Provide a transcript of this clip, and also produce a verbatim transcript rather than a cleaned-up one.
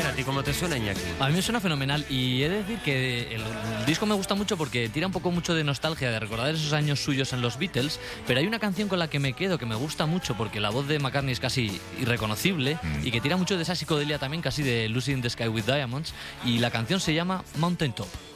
¿A ti cómo te suena, Iñaki? A mí me suena fenomenal y he de decir que el, el disco me gusta mucho porque tira un poco mucho de nostalgia, de recordar esos años suyos en los Beatles, pero hay una canción con la que me quedo que me gusta mucho porque la voz de McCartney es casi irreconocible mm. y que tira mucho de esa psicodelia también, casi de Lucy in the Sky with Diamonds, y la canción se llama Mountain Top.